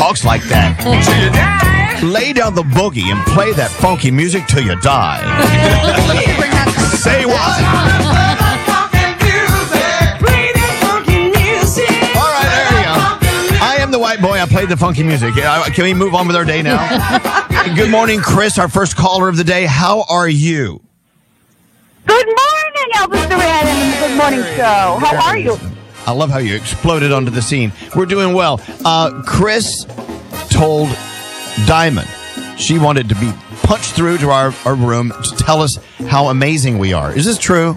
talks like that. Lay down the boogie and play that funky music till you die. Say what? All right, there you go. I am the white boy. I played the funky music. Can we move on with our day now? Good morning, Chris, our first caller of the day. How are you? Good morning, Elvis Duran and the Good Morning Show. How are you? I love how you exploded onto the scene. We're doing well. Chris told Diamond she wanted to be punched through to our room to tell us how amazing we are. Is this true?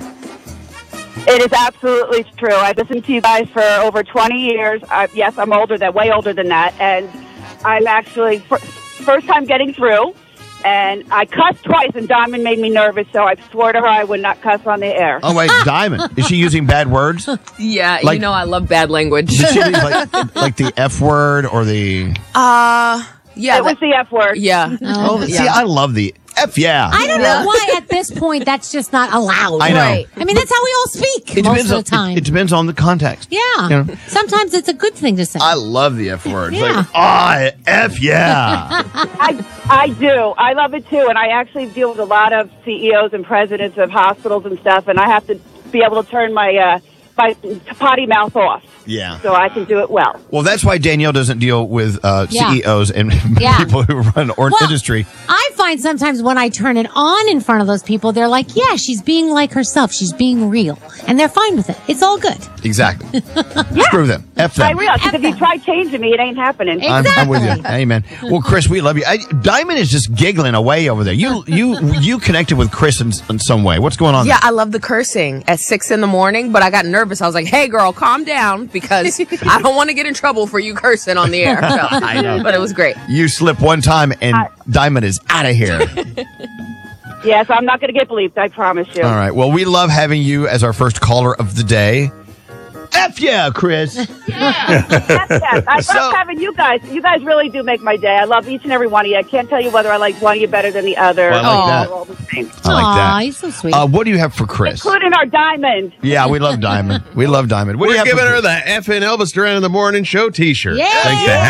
It is absolutely true. I've listened to you guys for over 20 years. Yes, I'm way older than that. And I'm actually first time getting through. And I cussed twice, and Diamond made me nervous, so I swore to her I would not cuss on the air. Oh, wait, Diamond. Is she using bad words? Yeah, like, you know I love bad language. Did she use like the F word or the... Yeah. It was the F word. Yeah. Oh, see, I love the F, yeah. I don't know why at this point that's just not allowed. I know. Right. I mean, that's how we all speak most of the time. It depends on the context. Yeah. You know? Sometimes it's a good thing to say. I love the F word. Yeah. Like, F, yeah. I do. I love it, too. And I actually deal with a lot of CEOs and presidents of hospitals and stuff, and I have to be able to turn my potty mouth off. Yeah. So I can do it well. Well, that's why Danielle doesn't deal with CEOs and people who run industry. I find sometimes when I turn it on in front of those people, they're like, yeah, she's being like herself. She's being real. And they're fine with it. It's all good. Exactly. Screw them. F them. I realize, because if you try changing me, it ain't happening. Exactly. I'm with you. Amen. Well, Chris, we love you. Diamond is just giggling away over there. You connected with Chris in some way. What's going on Yeah, there? I love the cursing at 6 a.m, but I got nervous. I was like, hey, girl, calm down, because I don't want to get in trouble for you cursing on the air. So, I know. But it was great. You slip one time and Diamond is out of here. Yes, I'm not going to get bleeped, I promise you. All right. Well, we love having you as our first caller of the day. F yeah, Chris. Yes. I love having you guys. You guys really do make my day. I love each and every one of you. I can't tell you whether I like one of you better than the other. Well, I like that. They're all the same. I like that. Aw, he's so sweet. What do you have for Chris? Including our Diamond. Yeah, we love Diamond. We love Diamond. What do you We're have giving for her the FN Elvis Duran in the Morning Show t-shirt. Yeah. Thanks to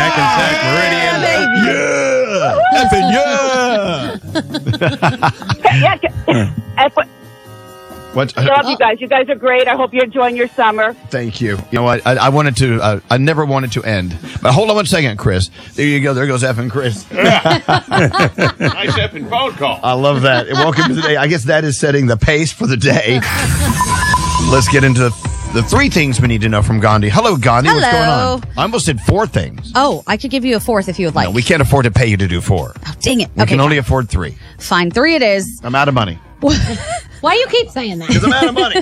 Hackensack Meridian. What? I love you guys. You guys are great. I hope you're enjoying your summer. Thank you. You know what? I wanted to. I never wanted to end. But hold on one second, Chris. There you go. There goes F and Chris. Nice effing phone call. I love that. Welcome to the day. I guess that is setting the pace for the day. Let's get into the three things we need to know from Gandhi. Hello, Gandhi. Hello. What's going on? I almost said four things. Oh, I could give you a fourth if you would like. No, we can't afford to pay you to do four. Oh, dang it. We can only afford three. Fine, 3 it is. I'm out of money. Why you keep saying that? Because I'm out of money.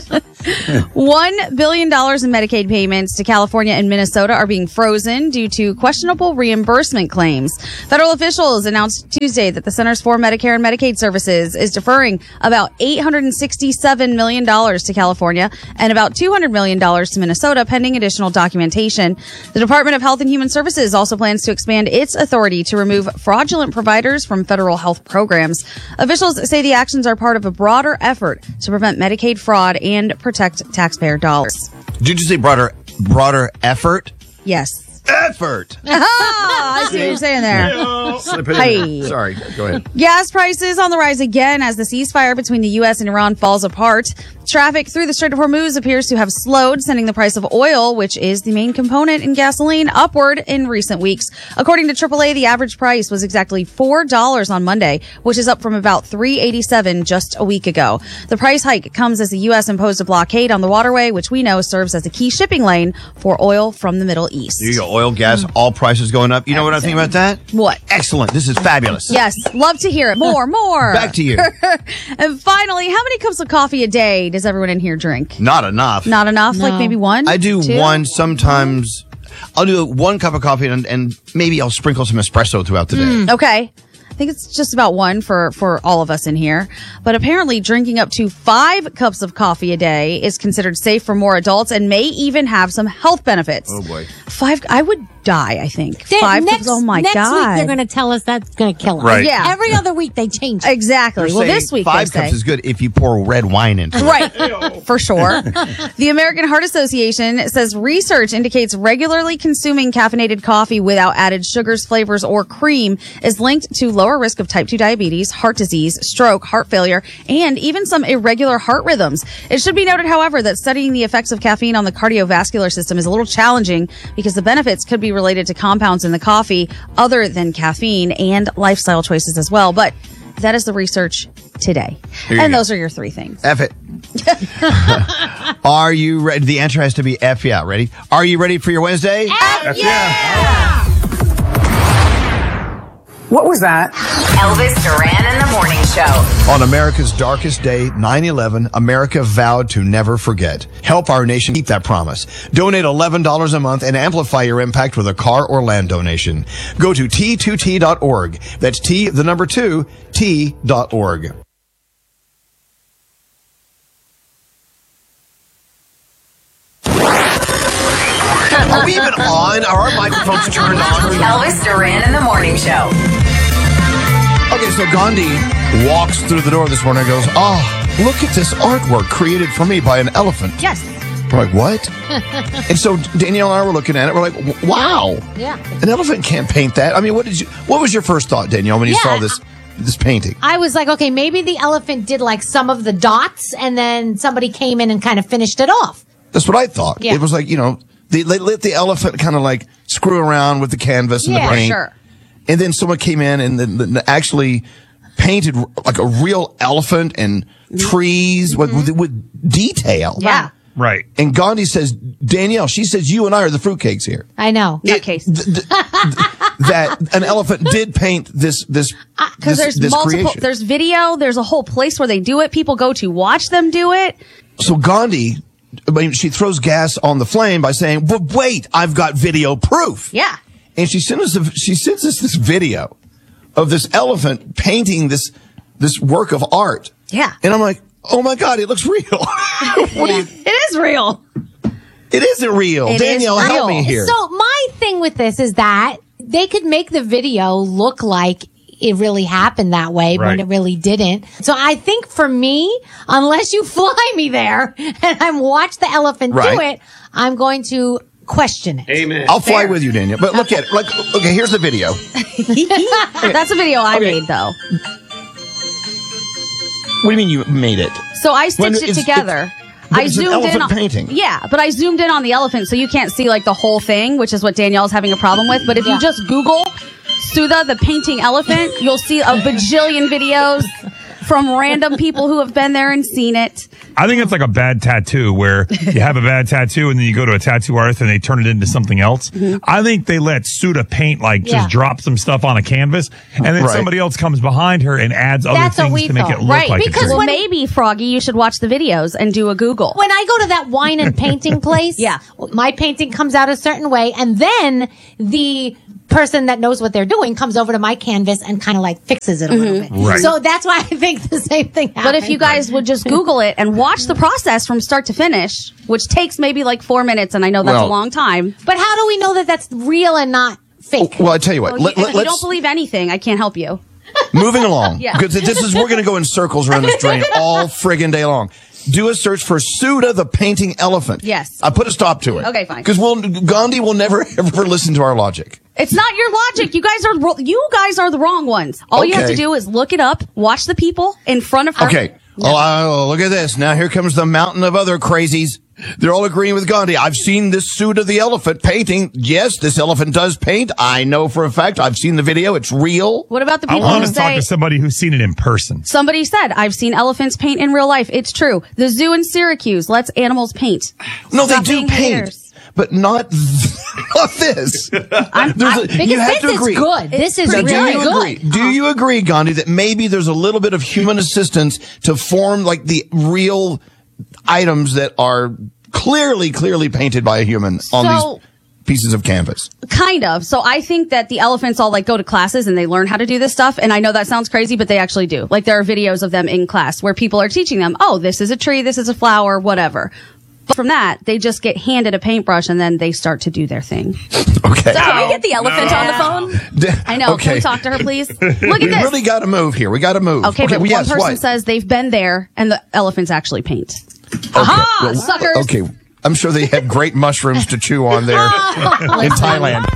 $1 billion in Medicaid payments to California and Minnesota are being frozen due to questionable reimbursement claims. Federal officials announced Tuesday that the Centers for Medicare and Medicaid Services is deferring about $867 million to California and about $200 million to Minnesota pending additional documentation. The Department of Health and Human Services also plans to expand its authority to remove fraudulent providers from federal health programs. Officials say the actions are part of a broader effort to prevent Medicaid fraud and protect taxpayer dollars. Did you say broader effort? Yes. Effort. I see what you're saying there. Slip it in Hey. there. Sorry. Go ahead. Gas prices on the rise again as the ceasefire between the U.S. and Iran falls apart. Traffic through the Strait of Hormuz appears to have slowed, sending the price of oil, which is the main component in gasoline, upward in recent weeks. According to AAA, the average price was exactly $4 on Monday, which is up from about $3.87 just a week ago. The price hike comes as the U.S. imposed a blockade on the waterway, which we know serves as a key shipping lane for oil from the Middle East. There you go. Oil, gas, all prices going up. You know what I think about that? What? Excellent. This is fabulous. Yes, love to hear it. More. Back to you. And finally, how many cups of coffee a day does everyone in here drink? Not enough. Not enough? No. Like maybe one? I do 2? one sometimes. I'll do 1 cup of coffee and maybe I'll sprinkle some espresso throughout the day. Okay. I think it's just about one for all of us in here. But apparently drinking up to 5 cups of coffee a day is considered safe for more adults and may even have some health benefits. Oh boy. die, I think. They- 5 next, cups. Oh my next God. week they're going to tell us that's going to kill us. Right. Yeah. Every other week they change it. Exactly. They're Well, saying this week 5 they cups say. is good if you pour red wine into it. Right, for sure. The American Heart Association says research indicates regularly consuming caffeinated coffee without added sugars, flavors, or cream is linked to lower risk of type 2 diabetes, heart disease, stroke, heart failure, and even some irregular heart rhythms. It should be noted, however, that studying the effects of caffeine on the cardiovascular system is a little challenging because the benefits could be related to compounds in the coffee other than caffeine and lifestyle choices as well. But that is the research today. you And go. those are your 3 things. F it. Are you ready? The answer has to be F yeah. Ready? Are you ready for your Wednesday? What was that? Elvis Duran in the Morning Show. On America's darkest day, 9/11, America vowed to never forget. Help our nation keep that promise. Donate $11 a month and amplify your impact with a car or land donation. Go to T2T.org. That's T, the number 2, T.org. Are we even on? Are our microphones turned on? Elvis Duran in the Morning Show. Okay, so Gandhi walks through the door this morning and goes, "Oh, look at this artwork created for me by an elephant." Yes. We're like, what? And so Danielle and I were looking at it. We're like, wow. Yeah. An elephant can't paint that. I mean, what was your first thought, Danielle, when you saw Yeah, this painting? I was like, okay, maybe the elephant did like some of the dots and then somebody came in and kind of finished it off. That's what I thought. Yeah. It was like, they let the elephant kind of like screw around with the canvas and Yeah, the paint. sure. And then someone came in and then actually painted like a real elephant and trees with detail. Yeah. Right. And Gandhi says, Danielle, she says, you and I are the fruitcakes here. I know. Nutcase. That an elephant did paint this Because there's this multiple, creation. there's video, there's a whole place where they do it. People go to watch them do it. So Gandhi, I mean, she throws gas on the flame by saying, "But wait, I've got video proof." Yeah. And she sends us this video of this elephant painting this work of art. Yeah. And I'm like, oh my God, it looks real. It is real. It isn't real. It is Danielle, help real. me here. So my thing with this is that they could make the video look like it really happened that way when Right. it really didn't. So I think for me, unless you fly me there and I'm watch the elephant do Right. it, I'm going to question it. Amen. I'll fly with you, Danielle. But look at it. Like, okay, here's the video. That's a video I Okay. made though. What do you mean you made it? So I stitched it it's- together. but I it's an zoomed in elephant on painting. Yeah, but I zoomed in on the elephant so you can't see like the whole thing, which is what Danielle's having a problem with. But if Yeah. you just Google Sudha the painting elephant, you'll see a bajillion videos from random people who have been there and seen it. I think it's like a bad tattoo where you have a bad tattoo and then you go to a tattoo artist and they turn it into something else. I think they let Sudha paint Yeah. just drop some stuff on a canvas and then Right. somebody else comes behind her and adds other That's what things we to make thought. it look Right, like because it's real. Well, maybe, Froggy, you should watch the videos and do a Google. When I go to that wine and painting place, Yeah. my painting comes out a certain way, and then the person that knows what they're doing comes over to my canvas and kind of like fixes it a little bit. Right. So that's why I think the same thing happened. But if you guys would just Google it and watch the process from start to finish, which takes maybe like 4 minutes, and I know that's Well- a long time. But how do we know that that's real and not fake? Well, I tell you what. If you let's don't believe anything, I can't help you. moving along. Yeah. Because we're going to go in circles around this drain all friggin' day long. Do a search for Sudha the painting elephant. Yes. I put a stop to it. Okay, fine. Because Gandhi will never ever listen to our logic. It's not your logic. You guys are the wrong ones. All you have Okay. to do is look it up, watch the people in front of her. Okay. Oh, look at this. Now here comes the mountain of other crazies. They're all agreeing with Gandhi. I've seen this Sudha the elephant painting. Yes, this elephant does paint. I know for a fact. I've seen the video. It's real. What about the I people who want to talk say to somebody who's seen it in person. somebody said I've seen elephants paint in real life? It's true. The zoo in Syracuse lets animals paint. No, Stop they do being paint. haters. But not this. There's a- because you have this to is agree. good. This is Now, really do you good. agree? Do you agree, Gandhi, that maybe there's a little bit of human assistance to form like the real items that are clearly painted by a human on So- these pieces of canvas? Kind of. So I think that the elephants all like go to classes and they learn how to do this stuff. And I know that sounds crazy, but they actually do. Like there are videos of them in class where people are teaching them, oh, this is a tree, this is a flower, whatever. But from that, they just get handed a paintbrush and then they start to do their thing. Okay. So, Can we get the elephant on the phone? I know. Okay. Can we talk to her, please? Look at We this. really got to move here. We got to move. Okay, but yes, one person what? says they've been there and the elephants actually paint. Okay. Aha, Well, suckers. Okay. I'm sure they had great mushrooms to chew on there in Thailand.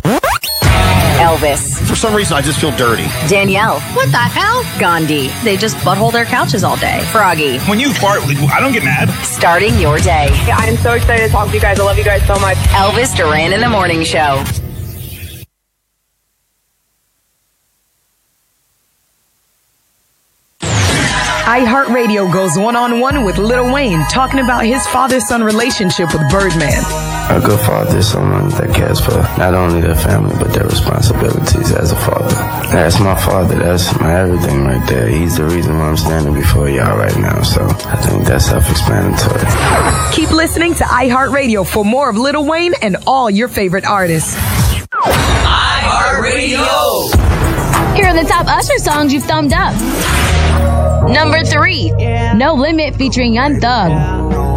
Elvis, For some reason, I just feel dirty. Danielle, What the hell? Gandhi, They just butthole their couches all day. Froggy. When you fart, I don't get mad. Starting your day. I'm so excited to talk to you guys. I love you guys so much. Elvis Duran in the Morning Show. iHeartRadio goes one-on-one with Lil Wayne, talking about his father-son relationship with Birdman. A good father is someone that cares for not only their family, but their responsibilities as a father. That's my father. That's my everything right there. He's the reason why I'm standing before y'all right now. So I think that's self-explanatory. Keep listening to iHeartRadio for more of Lil Wayne and all your favorite artists. iHeartRadio. Here are the top Usher songs you've thumbed up. Number 3, No Limit featuring Young Thug.